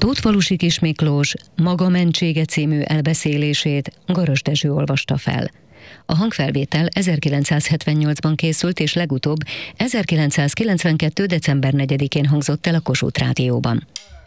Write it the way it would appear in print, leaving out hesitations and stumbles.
Tótfalusi Kis Miklós Maga mentsége című elbeszélését Garas Dezső olvasta fel. A hangfelvétel 1978-ban készült, és legutóbb 1992. december 4-én hangzott el a Kossuth Rádióban.